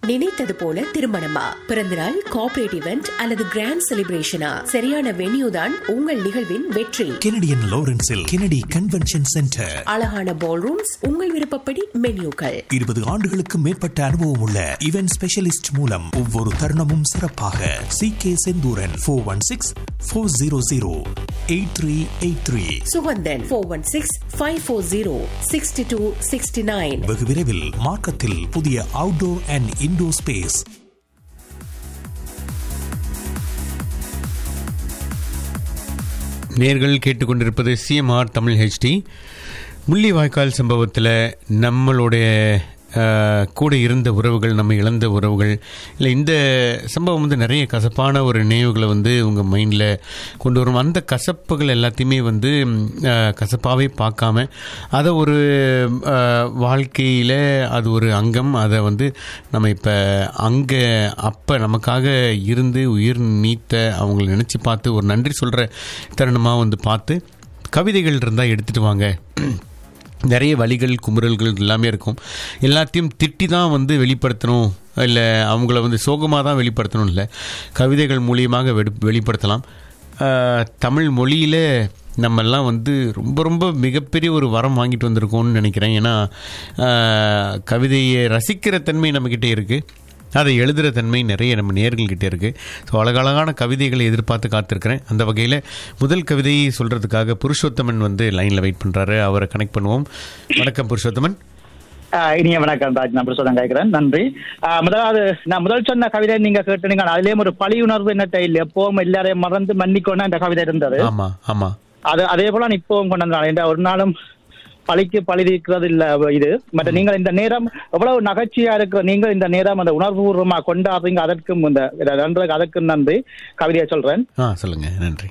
நினைத்தது போல திருமணமா, பிறந்தநாள், கார்ப்பரேட் இவெண்ட் அல்லது கிராண்ட் செலிப்ரேஷனா, சரியான வென்யூ தான் உங்கள் நிகழ்வின் வெற்றி. Canadian லாரன்ஸில் Kennedy convention centre. அழகான பால் ரூம்ஸ், உங்கள் விருப்பப்படி மென்யூக்கள். 20 ஆண்டுகளுக்கு மேற்பட்ட அனுபவம் உள்ள இவென்ட் ஸ்பெஷலிஸ்ட் மூலம் ஒவ்வொரு தருணமும் சிறப்பாக. CK செந்தூரன் 416-400-8383. சுகந்தன் 416-540-6269. வெகு விரைவில் மார்க்கத்தில் புதிய அவுட்டோர் அண்ட் இன்டோர் ஸ்பேஸ். நேர்கள் கேட்டுக்கொண்டிருப்பது CMR தமிழ் HD. முள்ளிவாய்க்கால் சம்பவத்தில் நம்மளுடைய கூட இருந்த உறவுகள், நம்ம இழந்த உறவுகள், இல்லை இந்த சம்பவம் வந்து நிறைய கசப்பான ஒரு நினைவுகளை வந்து உங்கள் மைண்டில் கொண்டு வரும். அந்த கசப்புகள் எல்லாத்தையுமே வந்து கசப்பாகவே பார்க்காம அதை ஒரு வாழ்க்கையில் அது ஒரு அங்கம், அதை வந்து நம்ம இப்போ அங்கே அப்போ நமக்காக இருந்து உயிர் நீத்த அவங்கள நினச்சி பார்த்து ஒரு நன்றி சொல்கிற தருணமாக வந்து பார்த்து கவிதைகள் இருந்தால் எடுத்துகிட்டு வாங்க. நிறைய வலிகள், குமுறல்கள் எல்லாமே இருக்கும். எல்லாத்தையும் திட்டி தான் வந்து வெளிப்படுத்தணும், இல்லை அவங்கள வந்து சோகமாக தான் வெளிப்படுத்தணும் இல்லை, கவிதைகள் மூலியமாக வெளிப்படுத்தலாம். தமிழ் மொழியில் நம்மெல்லாம் வந்து ரொம்ப ரொம்ப மிகப்பெரிய ஒரு வரம் வாங்கிட்டு வந்திருக்கோம்னு நினைக்கிறேன். ஏன்னா கவிதையை ரசிக்கிற தன்மை நம்மக்கிட்டே இருக்குது, அதை எழுதுகிற தன்மை நிறைய நம்ம நேயர்கள்கிட்ட இருக்குது. ஸோ அழகழகான கவிதைகளை எதிர்பார்த்து காத்திருக்கிறேன். அந்த வகையில் முதல் கவிதையை சொல்கிறதுக்காக புருஷோத்தமன் வந்து லைனில் வெயிட் பண்ணுறாரு. அவரை கனெக்ட் பண்ணுவோம். வணக்கம் புருஷோத்தமன். இனிய வணக்கம் ராஜ், நான் புருஷோத்தமன் கேட்கிறேன். நன்றி. முதலாவது நான் முதல் சொன்ன கவிதை நீங்க கேட்டீங்க, அதுலேயும் ஒரு பழி உணர்வு என்னட்ட இல்லை, எப்பவும் எல்லாரையும் மறந்து மன்னிக்கொண்டு அந்த கவிதை இருந்தது. ஆமாம் ஆமாம், அது அதே போல நான் இப்பவும் கொண்டு வந்தேன். ஒரு நாளும் பழிக்கு பழி இருக்கிறது இல்ல இது. மற்ற நீங்கள் இந்த நேரம் எவ்வளவு நகைச்சியா இருக்கிற நீங்கள் இந்த நேரம் அந்த உணர்வுபூர்வமா கொண்டாடுறீங்க, அதற்கும் இந்த அதற்கும் நன்றி. கவிதையை சொல்றேன். சொல்லுங்க. நன்றி.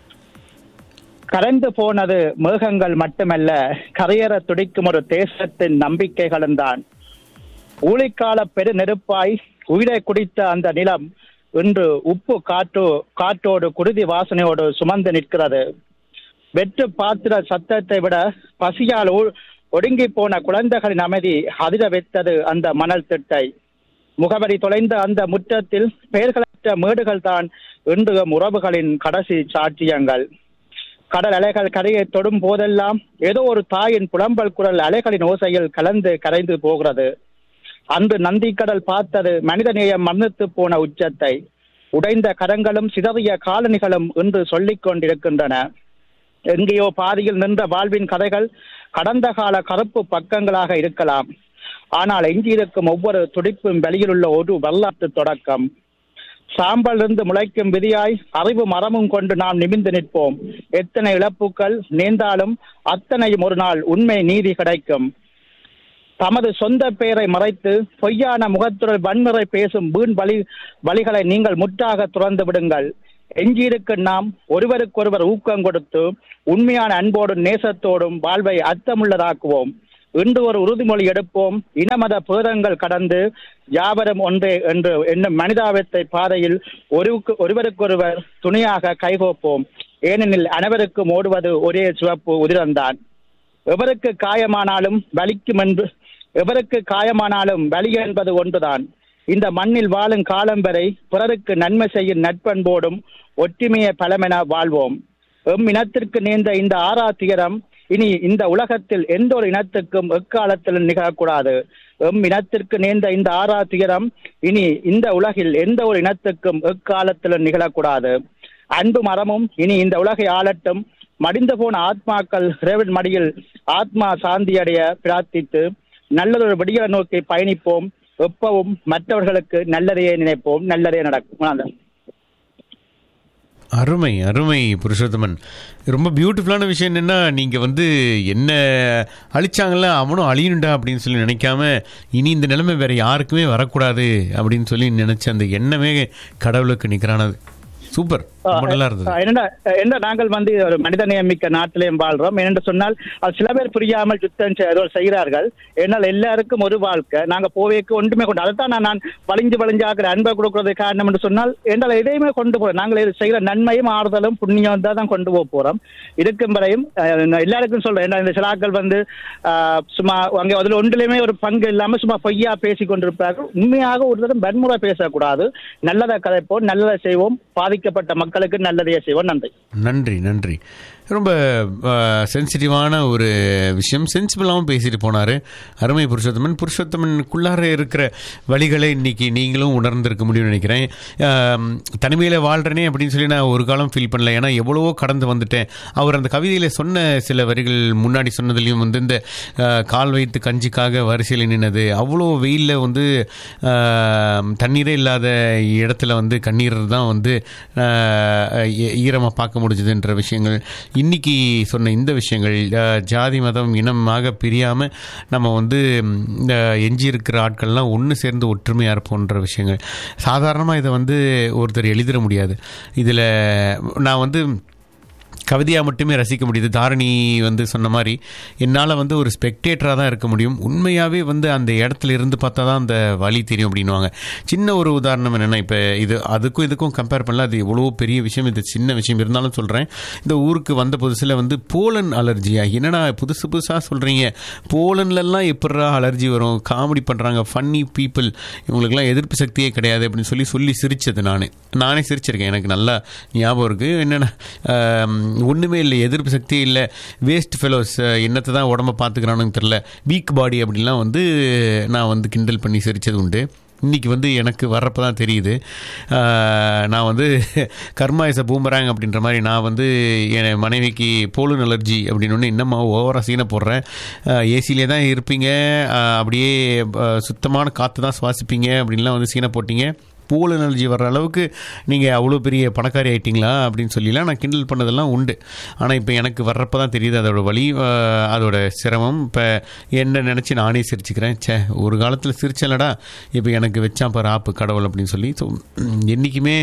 கரைந்து போனது மேகங்கள் மட்டுமல்ல, கரையேற துடிக்கும் ஒரு தேசத்தின் நம்பிக்கைகளும் தான். ஊழிக்கால பெரு நெருப்பாய் உயிரை குடித்த அந்த நிலம் இன்று உப்பு காற்றோடு குருதி வாசனையோடு சுமந்து நிற்கிறது. வெற்று பாத்திர சத்தத்தை விட பசியால் ஒடுங்கி போன குழந்தைகளின் அமைதி அதிர வைத்தது அந்த மணல் திட்டை. முகவரி தொலைந்த அந்த முற்றத்தில் பெயர்களற்ற மேடுகள் தான் இன்று உறவுகளின் கடைசி சாட்சியங்கள். கடல் அலைகள் கரையை தொடும் போதெல்லாம் ஏதோ ஒரு தாயின் புலம்பல் குரல் அலைகளின் ஓசையில் கலந்து கரைந்து போகிறது. அன்று நந்திக்கடல் பார்த்தது மனிதநேயம் மறந்து போன உச்சத்தை. உடைந்த கரங்களும் சிதறிய காலணிகளும் இன்று சொல்லிக் கொண்டிருக்கின்றன. எங்கேயோ பாதியில் நின்ற வாழ்வின் கதைகள் கடந்த கால கருப்பு பக்கங்களாக இருக்கலாம், ஆனால் எஞ்சியிருக்கும் ஒவ்வொரு துடிப்பும் வெளியிலுள்ள ஒரு வரலாற்று தொடக்கம். சாம்பலிருந்து முளைக்கும் விதியாய் அறிவு மரமும் கொண்டு நாம் நிமிர்ந்து நிற்போம். எத்தனை இழப்புகள் நேர்ந்தாலும் அத்தனையும் ஒரு நாள் உண்மை நீதி கிடைக்கும். தமது சொந்த பெயரை மறைத்து பொய்யான முகத்துடன் வன்முறை பேசும் வீண் வழிகளை நீங்கள் முற்றாக துறந்து விடுங்கள். எஞ்சியிருக்க நாம் ஒருவருக்கொருவர் ஊக்கம் கொடுத்து உண்மையான அன்போடும் நேசத்தோடும் வாழ்வை அர்த்தமுள்ளதாக்குவோம். இன்று ஒரு உறுதிமொழி எடுப்போம். இனமத பேதங்கள் கடந்து யாவரும் ஒன்றே என்று என்னும் மனிதாபத்தை பாதையில் ஒருவருக்கொருவர் துணையாக கைகோப்போம். ஏனெனில் அனைவருக்கும் ஓடுவது ஒரே சிவப்பு உதிரம்தான். எவருக்கு காயமானாலும் வலி என்பது ஒன்றுதான். இந்த மண்ணில் வாழும் காலம் வரை பிறருக்கு நன்மை செய்யும் நட்பண்போடும் ஒற்றுமைய பலமென வாழ்வோம். இனத்திற்கு நேர்ந்த இந்த ஆராத்திகரம் இனி இந்த உலகத்தில் எந்த ஒரு இனத்துக்கும் எக்காலத்திலும் நிகழக்கூடாது. இனத்திற்கு நேர்ந்த இந்த ஆராத்திகரம் இனி இந்த உலகில் எந்த ஒரு இனத்துக்கும் எக்காலத்திலும் நிகழக்கூடாது. அன்பு மரமும் இனி இந்த உலகை ஆளட்டும். மடிந்து போன ஆத்மாக்கள் இறைவன் மடியில் ஆத்மா சாந்தியடைய பிரார்த்தித்து நல்லதொரு விடியலை நோக்கி பயணிப்போம். எப்பவும் மற்றவர்களுக்கு நல்லதையே நினைப்போம், நல்லதே நடக்கும். அருமை அருமை புருஷோத்தமன். ரொம்ப பியூட்டிஃபுல்லான விஷயம் என்னென்னா, நீங்கள் வந்து என்ன அழிச்சாங்கல்ல அவனும் அழியணுண்டா அப்படின்னு சொல்லி நினைக்காம இனி இந்த நிலைமை வேறு யாருக்குமே வரக்கூடாது அப்படின்னு சொல்லி நினச்ச அந்த எண்ணமே கடவுளுக்கு நிகரானது. சூப்பர். நல்லா இருந்தது. என்ன நாங்கள் வந்து ஒரு மனிதநேயமிக்க நாட்டிலேயும் வாழ்றோம். ஏனென்று சொன்னால் அது சில பேர் புரியாமல் யுத்தம் செய்கிறார்கள். ஏன்னால் எல்லாருக்கும் ஒரு வாழ்க்கை, நாங்க போவேக்கு ஒன்றுமே கொண்டு அதைத்தான் நான் வளைஞ்சாக்குற அன்பை கொடுக்கறது காரணம் என்று சொன்னால் என்னால் எதையுமே கொண்டு போறோம். நாங்கள் செய்கிற நன்மையும் ஆறுதலும் புண்ணியம் தான் கொண்டு போறோம். இருக்கும் வரையும் எல்லாருக்கும் சொல்றேன். ஏன்னா இந்த சிலாக்கள் வந்து சும்மா அங்கே அதில் ஒன்றிலுமே ஒரு பங்கு இல்லாம சும்மா பொய்யா பேசி கொண்டிருப்பார்கள். உண்மையாக ஒரு தரம் வன்முறை பேசக்கூடாது. நல்லதை கதைப்போம், நல்லதை செய்வோம், பாதிக்கப்பட்ட மக்களுக்கு நல்லதையே செய்வோம். நன்றி நன்றி நன்றி. ரொம்ப சென்சிட்டிவான ஒரு விஷயம், சென்சிபிளாகவும் பேசிட்டு போனார் அருமை புருஷோத்தமனுக்குள்ளார இருக்கிற வழிகளை இன்னைக்கு நீங்களும் உணர்ந்திருக்க முடியும்னு நினைக்கிறேன். தனிமையில் வாழ்கிறேனே அப்படின்னு சொல்லி நான் ஒரு காலம் ஃபீல் பண்ணல. ஏன்னா எவ்வளவோ கடந்து வந்துட்டேன். அவர் அந்த கவிதையில் சொன்ன சில வரிகள் முன்னாடி சொன்னதுலேயும் வந்து இந்த கால் வைத்து கஞ்சிக்காக வரிசையில் நின்னது, அவ்வளோ வெயிலில் வந்து தண்ணீரே இல்லாத இடத்துல வந்து கண்ணீர் தான் வந்து ஈரமாக பார்க்க முடிஞ்சதுன்ற விஷயங்கள், இன்னைக்கு சொன்ன இந்த விஷயங்கள், ஜாதி மதம் இனமாக பிரியாமல் நம்ம வந்து எஞ்சி இருக்கிற ஆட்கள்லாம் ஒன்று சேர்ந்து ஒற்றுமையாக இருப்போன்ற விஷயங்கள், சாதாரணமாக இதை வந்து ஒருத்தர் எழுதிட முடியாது. இதில் நான் வந்து கவிதையாக மட்டுமே ரசிக்க முடியுது. தாரணி வந்து சொன்ன மாதிரி என்னால் வந்து ஒரு ஸ்பெக்டேட்டராக தான் இருக்க முடியும். உண்மையாகவே வந்து அந்த இடத்துல இருந்து பார்த்தா தான் அந்த வழி தெரியும் அப்படின்வாங்க. சின்ன ஒரு உதாரணம் என்னென்னா, இப்போ இது அதுக்கும் இதுக்கும் கம்பேர் பண்ணல, அது எவ்வளோ பெரிய விஷயம், இது சின்ன விஷயம் இருந்தாலும் சொல்கிறேன். இந்த ஊருக்கு வந்த புதுசில் வந்து போலன் அலர்ஜியா, என்னடா புதுசாக சொல்கிறீங்க, போலன்லலாம் எப்படா அலர்ஜி வரும், காமெடி பண்ணுறாங்க, ஃபன்னி பீப்புள், இவங்களுக்குலாம் எதிர்ப்பு சக்தியே கிடையாது அப்படின்னு சொல்லி சிரித்தது நானே சிரிச்சிருக்கேன். எனக்கு நல்லா ஞாபகம் இருக்குது. என்னென்னா ஒன்றுமே இல்லை, எதிர்ப்பு சக்தியே இல்லை, வேஸ்ட் ஃபெலோஸ், என்னத்தை தான் உடம்பை பார்த்துக்கிறானுன்னு தெரில, வீக் பாடி அப்படின்லாம் வந்து நான் வந்து கிண்டல் பண்ணி சிரித்தது உண்டு. இன்றைக்கி வந்து எனக்கு வர்றப்போ தான் தெரியுது, நான் வந்து கர்மா இஸ் அ பூமராங் அப்படின்ற மாதிரி நான் வந்து என் மனைவிக்கு போலன் அலர்ஜி அப்படின்னு இன்னமா ஓவராக சீனை போடுறேன். ஏசியிலே தான் இருப்பீங்க, அப்படியே சுத்தமான காற்று தான் சுவாசிப்பீங்க அப்படின்லாம் வந்து சீனை போட்டிங்க, போல் எனர்ஜி வர்ற அளவுக்கு நீங்கள் அவ்வளோ பெரிய பணக்காரி ஆகிட்டிங்களா அப்படின்னு சொல்லிலாம் நான் கிண்டல் பண்ணதெல்லாம் உண்டு. ஆனால் இப்போ எனக்கு வர்றப்போ தான் தெரியுது அதோட வலி, அதோட சிரமம். இப்போ என்ன நினச்சி நானே சிரிச்சுக்கிறேன். ஒரு காலத்தில் சிரிச்சலடா, இப்போ எனக்கு வச்சான் பாரு ஆப்பு கடவுள் அப்படின்னு சொல்லி. ஸோ என்றைக்குமே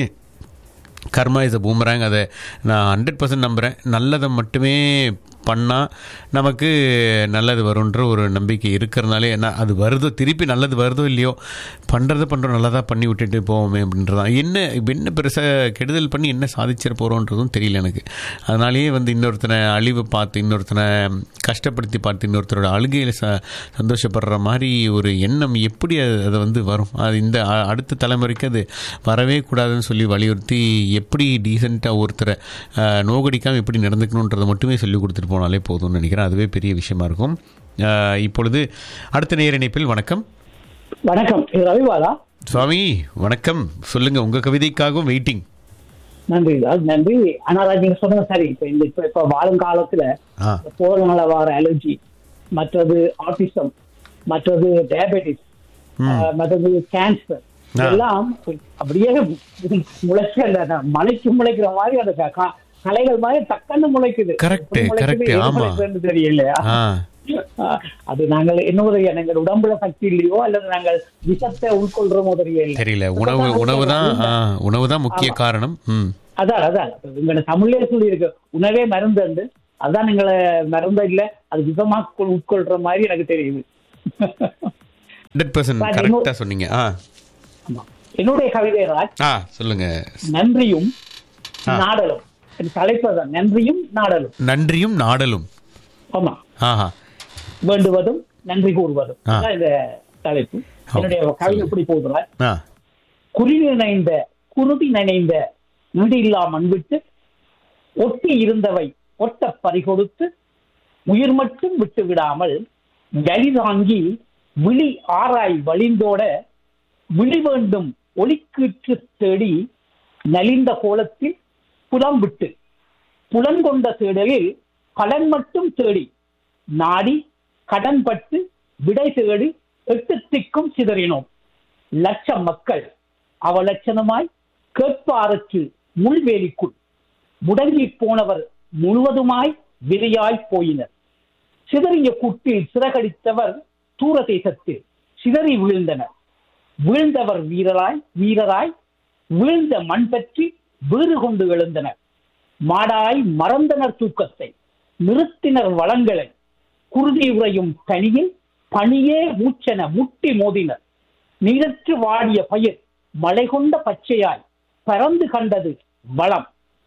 கர்மா இஸ் அ பூமராங், அதை நான் 100% நம்புகிறேன். நல்லதை மட்டுமே பண்ணால் நமக்கு நல்லது வரும்ன்ற ஒரு நம்பிக்கை இருக்கிறதுனாலே, என்ன அது வருதோ, திருப்பி நல்லது வருதோ இல்லையோ, பண்ணுறோம் நல்லதாக பண்ணி விட்டுட்டு போவோமே அப்படின்றதான். என்ன பெருசாக கெடுதல் பண்ணி என்ன சாதிச்சிட போகிறோன்றதும் தெரியல எனக்கு. அதனாலேயே வந்து இன்னொருத்தனை அழிவு பார்த்து, இன்னொருத்தனை கஷ்டப்படுத்தி பார்த்து, இன்னொருத்தரோட அழுகையில் சந்தோஷப்படுற மாதிரி ஒரு எண்ணம் எப்படி அதை வந்து வரும்? அது இந்த அடுத்த தலைமுறைக்கு அது வரவே கூடாதுன்னு சொல்லி வலியுறுத்தி, எப்படி டீசெண்டாக ஒருத்தரை நோகடிக்காமல் எப்படி நடந்துக்கணுன்றதை மட்டுமே சொல்லி கொடுத்துட்டு போனாலே போதும்னு நினைக்கிறேன். அதுவே பெரிய விஷயமா இருக்கும். இப்பொழுது அடுத்த நேர இணைப்பில் வணக்கம். வணக்கம், ரவிவாலா சுவாமி. வணக்கம், சொல்லுங்க. உங்க கவிதைக்காகவும் வெயிட்டிங். நன்றி நன்றி. ஆனால் நீங்க சொன்னது சரி. இப்ப வாழும் காலத்துல போறதுனால வர அலர்ஜி, மற்றது ஆட்டிசம், மற்றது டயபெட்டிஸ், மற்றது கேன்சர், எல்லாம் அப்படியே முளைச்சு அந்த மலைக்கு முளைக்கிற மாதிரி அந்த கலைகள் மாதிரி டக்குன்னு முளைக்குது. தெரியல. அது நாங்கள் இன்னொரு எங்கள் உடம்புல சக்தி இல்லையோ அல்லது நாங்கள் விஷத்தை உட்கொள்றோமோ தெரியல. உணவுதான் முக்கிய காரணம். அதான் எங்களை தமிழ்லயே சொல்லி இருக்கு, உணவே மருந்து. அதான் எங்களை மருந்த இல்ல, அது விஷமா உட்கொள்ற மாதிரி எனக்கு தெரியுது. 100% சொன்னீங்க. என்னுடைய கவிதை ராஜ், சொல்லுங்க. நன்றியும் நாடலும். தலைப்பதான் நன்றியும் நாடலும். ஆமா, வேண்டுவதும் நன்றி கூறுவதும் இந்த தலைப்பு. என்னுடைய கவிதை எப்படி போதுறார்? குருதி நினைந்த ஈடில்லா மண்விட்டு ஒட்டி இருந்தவை ஒட்ட பறிகொடுத்து உயிர் மட்டும் விட்டு விடாமல் வலிதாங்கி விழி ஆராய் வழிந்தோட விழி வேண்டும் ஒளிக்கீற்று தேடி நலிந்த கோலத்தில் புலம் விட்டு புலன் கொண்ட தேடலில் பலன் மட்டும் தேடி நாடி கடன்பட்டு விடை தேடி 8 திக்கும் சிதறினோம். லட்சம் மக்கள் அவலட்சணமாய் கேட்பாருக்கு முள்வேலிக்குள் முடங்கி போனவர் முழுவதுமாய் விரையாய் போயினர். சிதறிய கூட்டில் சிறகடித்தவர் தூர தேசத்தில் சிதறி வீழ்ந்தனர். வீழ்ந்தவர் வீரராய் வீழ்ந்த மண் பற்றி வீறு கொண்டு எழுந்தனர். மாடாய் மறந்தனர் தூக்கத்தை, நிறுத்தினர் வளங்களை, குருதி உறையும் தனியில் பணியே மூச்சென முட்டி மோதினர். நீரற்று வாடிய பயிர் மழை கொண்ட பச்சையாய் பறந்து கண்டது வளம்.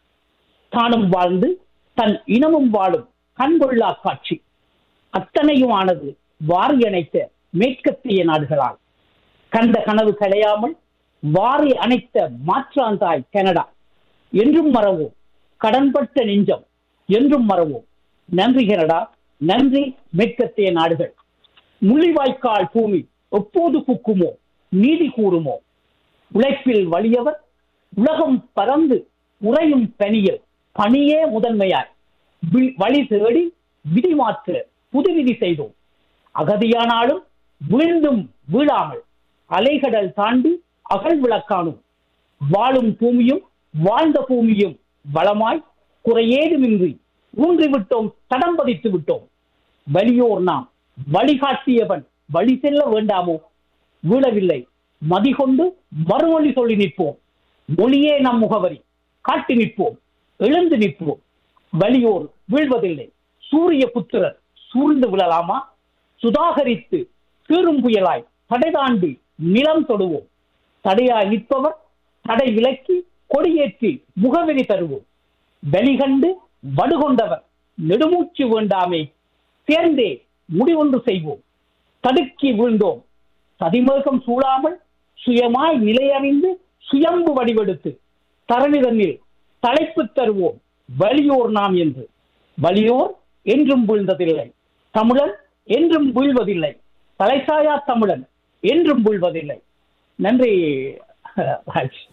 தானும் வாழ்ந்து தன் இனமும் வாழும் கண்கொள்ளா காட்சி. அத்தனையும் ஆனது வாரி அணைத்த மேற்கத்திய நாடுகளால். கண்ட கனவு களையாமல் வாரி அணைத்த மாற்றாந்தாய் கனடா. என்றும் மறவோம் கடன்பட்ட நெஞ்சம், என்றும் மறவோம். நன்றி கனடா, நன்றி மேற்கத்திய நாடுகள். முள்ளிவாய்க்கால் பூமி எப்போது பூக்குமோ, நீதி கூறுமோ. உழைப்பில் வலியவர் உலகம் பறந்து உறையும் பணியில் பணியே முதன்மையாய் வழி தேடி விதி மாற்ற புதுவிதி செய்தோம். அகதியானாலும் வீழ்ந்தும் வீழாமல் அலைகடல் தாண்டி அகல் விளக்கானும். வாழும் பூமியும் வாழ்ந்த பூமியும் வளமாய் குறையேதுமின்றி ஊன்றிவிட்டோம், தடம் பதித்து விட்டோம். வலியோர் நாம், வழிகாட்டியவன் வழி செல்ல வேண்டாமோ? வீழவில்லை மதிகொண்டு மறுமொழி சொல்லி நிற்போம். மொழியே நம் முகவரி காட்டி நிற்போம், எழுந்து நிற்போம். வலியோர் வீழ்வதில்லை, சூரிய புத்திரர் சூழ்ந்து விழலாமா? சுதாகரித்து சீரும் புயலாய் தடை தாண்டி நிலம் தொடுவோம். தடையாய் நிற்பவர் தடை விலக்கி கொடியேற்றி முகவரி தருவோம். வலிகண்டு வடுகொண்டவர் நெடுமூச்சு வேண்டாமே, சேர்ந்தே முடிவொன்று செய்வோம். தடுக்கி வீழ்ந்தோம் சதிமேகம் சூழாமல் சுயமாய் நிலையறிந்து சுயம்பு வடிவெடுத்து தரணிதனில் தலைப்பு தருவோம். வலியோர் நாம் என்று. வலியோர் என்றும் வீழ்ந்ததில்லை, தமிழன் என்றும் வீழ்வதில்லை, தலைசாயா தமிழன் என்றும் வீழ்வதில்லை. நன்றி ராஜ்.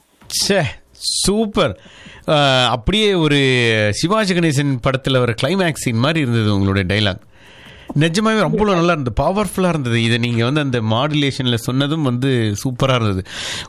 சூப்பர். அப்படியே ஒரு சிவாஜி கணேசன் படத்தில் ஒரு கிளைமேக்ஸ் சீன் மாதிரி இருந்தது உங்களுடைய டைலாக். நிஜமாவே ரொம்ப நல்லா இருந்தது, பவர்ஃபுல்லாக இருந்தது. இதை நீங்கள் வந்து அந்த மாடுலேஷனில் சொன்னதும் வந்து சூப்பராக இருந்தது.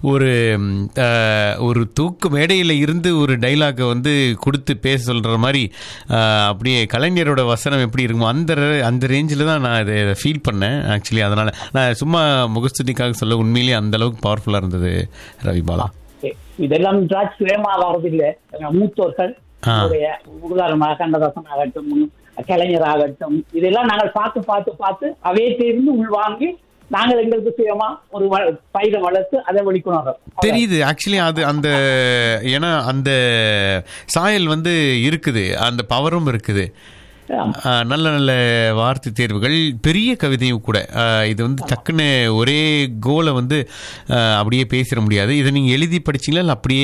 ஒரு தூக்கு மேடையில் இருந்து ஒரு டைலாக்கை வந்து கொடுத்து பேச சொல்கிற மாதிரி அப்படியே கலைஞரோட வசனம் எப்படி இருக்குமோ அந்த ரேஞ்சில் தான் நான் இதை ஃபீல் பண்ணேன் ஆக்சுவலி. அதனால் நான் சும்மா முகஸ்துதிக்காக சொல்ல, உண்மையிலேயே அந்த அளவுக்கு பவர்ஃபுல்லாக இருந்தது ரவி பாலா. இதெல்லாம் சுயமாக வரதில்லை. மூத்தோர்கள் உதாரணமாக கண்ணதாசன் ஆகட்டும், கலைஞர் ஆகட்டும், இதெல்லாம் நாங்கள் பார்த்து பார்த்து பார்த்து அவையே தெரிந்து உள்வாங்கி நாங்கள் எங்களுக்கு சுயமா ஒரு பயிரை வளர்த்து அதை வெளிக்கொணர்றோம். தெரியுது ஆக்சுவலி அது அந்த ஏன்னா அந்த சாயல் வந்து இருக்குது, அந்த பவரும் இருக்குது. நல்ல நல்ல வார்த்தை தேர்வுகள், பெரிய கவிதையும் கூட. இது வந்து டக்குன்னு ஒரே கோலை வந்து அப்படியே பேசிட முடியாது. இதை நீங்கள் எழுதி படிச்சீங்களா இல்லை அப்படியே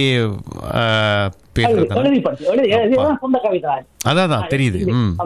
அதான் தெரியுது.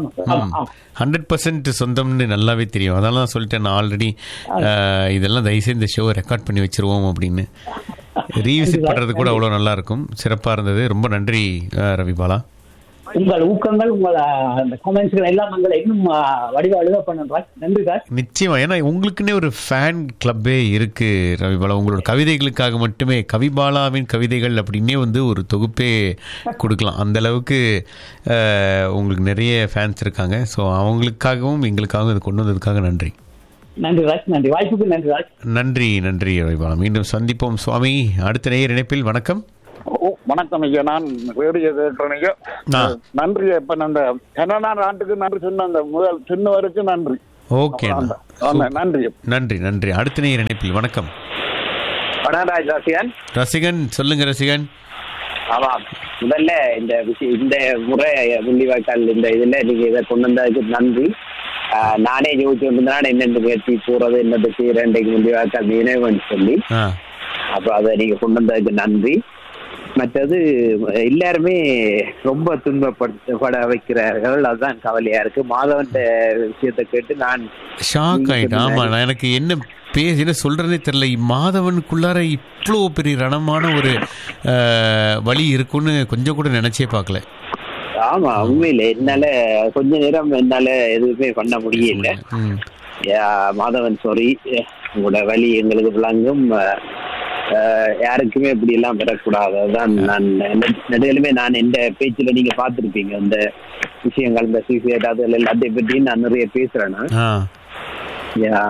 100% சொந்தம்னு நல்லாவே தெரியும். அதனால தான் சொல்லிட்டேன் நான் ஆல்ரெடி, இதெல்லாம் தயவுசெய்து இந்த ஷோவை ரெக்கார்ட் பண்ணி வச்சிருவோம் அப்படின்னு. ரீவிசிட் பண்ணுறது கூட அவ்வளோ நல்லா இருக்கும். சிறப்பாக இருந்தது. ரொம்ப நன்றி ரவி பாலா. உங்கள் ஊக்கங்கள், உங்கள் அந்த கமெண்ட்ஸ்கள் எல்லாம் நாங்கள் இன்னும் வடிவ எழுத பண்ணுறோம். நன்றி சார். நிச்சயமா, ஏன்னா உங்களுக்குன்னே ஒரு ஃபேன் கிளப்பே இருக்கு ரவிபாலா. உங்களோட கவிதைகளுக்காக மட்டுமே கவிபாலாவின் கவிதைகள் அப்படின்னே வந்து ஒரு தொகுப்பே கொடுக்கலாம். அந்த அளவுக்கு உங்களுக்கு நிறைய ஃபேன்ஸ் இருக்காங்க. ஸோ அவங்களுக்காகவும் எங்களுக்காகவும் இது கொண்டு வந்ததுக்காக நன்றி. நன்றி ராஜ். நன்றி, வாய்ப்புக்கு நன்றி ராஜ். நன்றி நன்றி ரவிபாலா. மீண்டும் சந்திப்போம் சுவாமி. அடுத்த நேயர் இணைப்பில். வணக்கம். வணக்கம் ஐயா. நான் ரேடியோ கேட்கிறேன். நன்றி. இப்ப அந்த கனடா நாட்டுக்கு நன்றி சொன்ன அந்த முதல் சின்னவருக்கு நன்றி. ஓகே, நன்றி நன்றி நன்றி. அடுத்த நேயர் இணைப்பில். வணக்கம். ரசிகன். ரசிகன் சொல்லுங்க ரசிகன். ஆமாம், முதல்ல இந்த விஷயம், இந்த முறை முள்ளிவாய்க்கால் இந்த இதுல நீங்க இதை கொண்டு வந்ததுக்கு நன்றி. நானே யோசிச்சு கொண்டிருந்தேன் என்னென்று முயற்சி போறது, என்னது செய்யறேன் முள்ளிவாய்க்கால் நினைவுன்னு சொல்லி. அப்ப அதை நீங்க கொண்டு வந்ததுக்கு நன்றி. மற்றது எல்லாருமே ரொம்ப துன்பப்பட வைக்கிறார்கள், அதுதான் கவலையா இருக்கு. மாதவன் விஷயத்தை கேட்டு நான் ஷாக் ஆயிட்டேன். ஆமா, நான் எனக்கு என்ன என்ன சொல்றதே தெரியல. மாதவனுக்குள்ளார இவ்வளோ பெரிய ரணமான ஒரு வழி இருக்குன்னு கொஞ்சம் கூட நினைச்சே பார்க்கல. ஆமா, உண்மையில என்னால கொஞ்ச நேரம் என்னால எதுவுமே பண்ண முடியல. மாதவன் சாரி, உங்களோட வழி எங்களுக்கு விளங்கும். யாருக்குமே இப்படி எல்லாம் பெறக்கூடாது. அதுதான் நான் நடுவிலுமே நான் எந்த பேச்சுல நீங்க பாத்துருப்பீங்க அந்த விஷயங்கள், இந்த சூசைட் அது எல்லாத்தையும் பற்றி நான் நிறைய பேசுறேன்னா.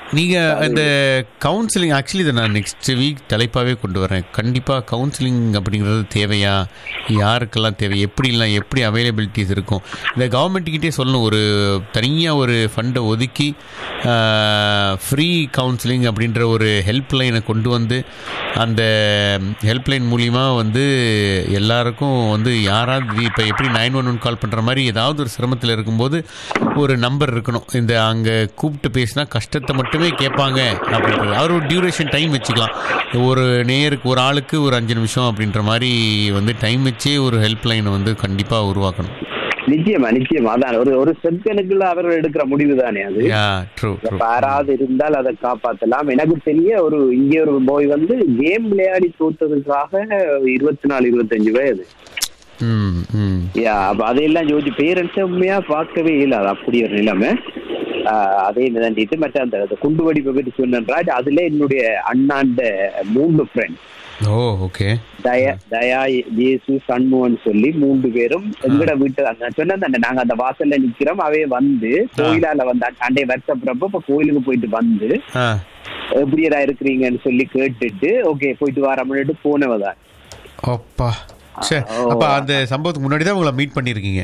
நீங்கள் இந்த கவுன்சிலிங் ஆக்சுவலி இதை நான் நெக்ஸ்ட் வீக் தலைப்பாகவே கொண்டு வரேன். கண்டிப்பாக கவுன்சிலிங் அப்படிங்கிறது தேவையா, யாருக்கெல்லாம் தேவை, எப்படி அவைலபிலிட்டிஸ் இருக்கும், இந்த கவர்மெண்ட்டுக்கிட்டே சொல்லணும். ஒரு தனியாக ஒரு ஃபண்டை ஒதுக்கி ஃப்ரீ கவுன்சிலிங் அப்படின்ற ஒரு ஹெல்ப்லைனை கொண்டு வந்து அந்த ஹெல்ப்லைன் மூலிமா வந்து எல்லாருக்கும் வந்து யாராவது இப்போ எப்படி 911 கால் பண்ணுற மாதிரி ஏதாவது ஒரு சிரமத்தில் இருக்கும்போது ஒரு நம்பர் இருக்கணும். இந்த அங்கே கூப்பிட்டு பேசினா கஷ்டத்தை மட்டுமே கேட்பாங்க அப்படின்றது. அவர் ஒரு டியூரேஷன் டைம் வச்சுக்கலாம். ஒரு நேருக்கு ஒரு ஆளுக்கு ஒரு 5 நிமிஷம் அப்படின்ற மாதிரி வந்து டைம் வச்சே ஒரு ஹெல்ப்லைனை வந்து கண்டிப்பாக உருவாக்கணும். நிச்சயமா அதான் ஒரு செகண்டுக்குள்ள அவர் எடுக்கிற முடிவு தானே அது. யாராவது இருந்தால் அதை காப்பாற்றலாம். எனக்கு தெரிய இங்கே ஒரு போய் வந்து கேம் விளையாடி தோற்றதுக்காக 24-25 வயது. அப்ப அதையெல்லாம் யோசிச்சு பேரண்ட்ஸ் உண்மையா பார்க்கவே இல்லாது அப்படி ஒரு நிலைமை. அதே நிதாண்டிட்டு மற்ற அந்த குண்டு வெடிப்பை பற்றி சொன்ன அதுல என்னுடைய அண்ணாண்ட 3 ஃப்ரெண்ட் தயா, ஜேசு, சண்முகன் சொல்லி 3 பேரும் எங்கட வீட்டு சொன்ன நாங்க அந்த வாசல்ல நிக்கிறோம். அவே வந்து கோயிலால வந்து அண்டே வருஷப்புறப்ப இப்ப கோயிலுக்கு போயிட்டு வந்து எப்படியா இருக்கிறீங்கன்னு சொல்லி கேட்டுட்டு ஓகே போயிட்டு வரமுன்னுட்டு போனவதான். அந்த சம்பவத்துக்கு முன்னாடி தான் உங்களை மீட் பண்ணிருக்கீங்க?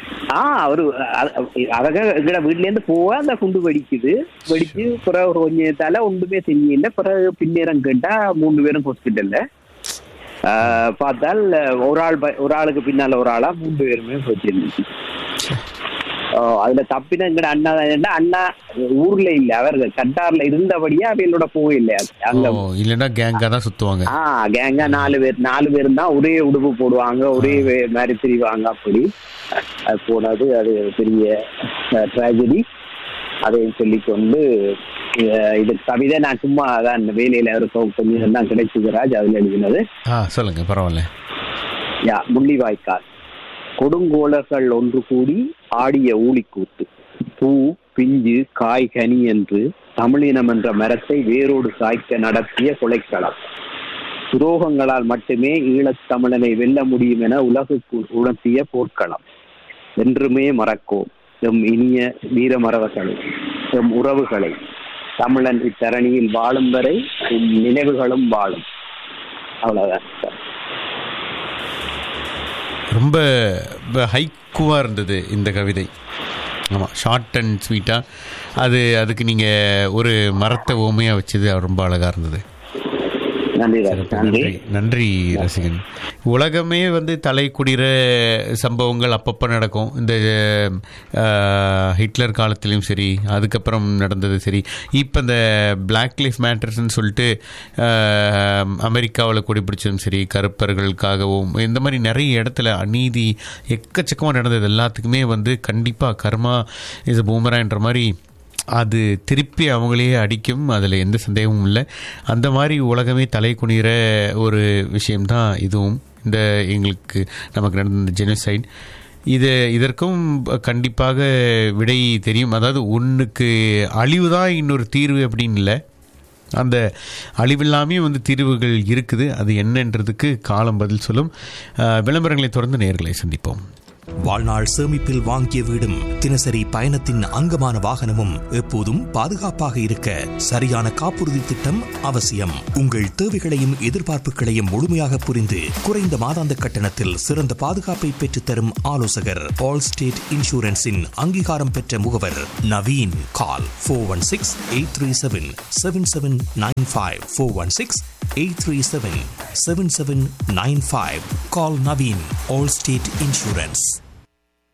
எங்கட வீட்டுல இருந்து போவ அந்த குண்டு வெடிச்சு பிறகு கொஞ்சம் தலை ஒன்றுமே தெரியல. பிறகு பின்னேரம் கேட்டா 3 பேரும் ஹாஸ்பிட்டல்ல பார்த்தால் ஒரு ஆளுக்கு பின்னால ஒரு ஆளா 3 பேருமே போச்சு. அதுல தப்பின எங்கட அண்ணா ஊர்ல இல்ல, அவர்கள் கட்டார்ல இருந்தபடியா அவையோட போயில்லை. அங்க இல்லன்னா கேங்கா தான் சுத்துவாங்க. கேங்கா 4 பேர் தான் ஒரே உடுப்பு போடுவாங்க, ஒரே மாதிரி திரிவாங்க. அப்படி அது போனது அது பெரிய ட்ராஜடி. அதையும் சொல்லிக்கொண்டு இது கவிதை நான் சும்மா அதான் வேலையில கொஞ்சம் தான் கிடைச்சது ராஜ் அதுல எழுதினது. சொல்லுங்க, பரவாயில்ல. முள்ளிவாய்க்கால் கொடுங்கோளர்கள் ஒன்று கூடி ஆடிய ஊழிக்கூத்து, பூ பிஞ்சு காய் கனி என்று தமிழினம் என்ற மரத்தை வேரோடு சாய்க்க நடத்திய கொலைக்களம். துரோகங்களால் மட்டுமே ஈழத்தமிழனை வெல்ல முடியும் என உலகுக்கு உணர்த்திய போர்க்களம். என்றுமே மறக்கோம் எம் இனிய வீரமரவர்களை, எம் உறவுகளை. தமிழன் இத்தரணியில் வாழும் வரை நினைவுகளும் வாழும். அவ்வளவுதான் சார். ரொம்ப ஹைக்குவாக இருந்தது இந்த கவிதை. ஆமாம், ஷார்ட் அண்ட் ஸ்வீட்டாக. அதுக்கு நீங்கள் ஒரு மரத்தை ஓமையாக வச்சது ரொம்ப அழகாக இருந்தது. நன்றி ரசிகன். உலகமே வந்து தலை குடிற சம்பவங்கள் அப்பப்போ நடக்கும். இந்த ஹிட்லர் காலத்திலையும் சரி, அதுக்கப்புறம் நடந்தது சரி, இப்போ இந்த பிளாக் லைஃப் மேட்டர்ஸ்ன்னு சொல்லிட்டு அமெரிக்காவில் கொடி பிடிச்சதும் சரி, கருப்பர்களுக்காகவும் இந்த மாதிரி நிறைய இடத்துல அநீதி எக்கச்சக்கமாக நடந்தது. எல்லாத்துக்குமே வந்து கண்டிப்பாக கர்மா இஸ் பூமரான்ற மாதிரி அது திருப்பி அவங்களையே அடிக்கும். அதில் எந்த சந்தேகமும் இல்லை. அந்த மாதிரி உலகமே தலை குனிகிற ஒரு விஷயம்தான் இதுவும். இந்த எங்களுக்கு நமக்கு நடந்த ஜெனோசைட் இதற்கும் கண்டிப்பாக விடை தெரியும். அதாவது ஒன்றுக்கு அழிவு தான் இன்னொரு தீர்வு அப்படின்னு இல்லை, அந்த அழிவில்லாமே வந்து தீர்வுகள் இருக்குது. அது என்னன்றதுக்கு காலம் பதில் சொல்லும். விளம்பரங்களை தொடர்ந்து நேயர்களை சந்திப்போம். வாழ்நாள் சேமிப்பில் வாங்கிய வீடும் தினசரி பயணத்தின் அங்கமான வாகனமும் எப்போதும் பாதுகாப்பாக இருக்க சரியான காப்புறுதி திட்டம் அவசியம். உங்கள் தேவைகளையும் எதிர்பார்ப்புகளையும் முழுமையாக புரிந்து குறைந்த மாதாந்த கட்டணத்தில் சிறந்த பாதுகாப்பை பெற்றுத்தரும் ஆலோசகர் ஆல் ஸ்டேட் இன்சூரன்ஸின் அங்கீகாரம் பெற்ற முகவர் நவீன். கால் 416-837-7795 416-837-7795. Call Naveen, Allstate Insurance.